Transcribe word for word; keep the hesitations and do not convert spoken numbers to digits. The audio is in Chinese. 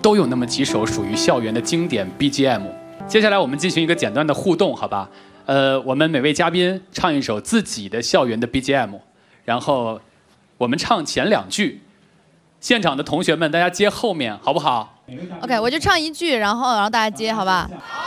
都有那么几首属于校园的经典 B G M。接下来我们进行一个简单的互动，好吧？呃，我们每位嘉宾唱一首自己的校园的 B G M， 然后我们唱前两句，现场的同学们大家接后面，好不好 ？OK， 我就唱一句，然后然后大家接，好吧？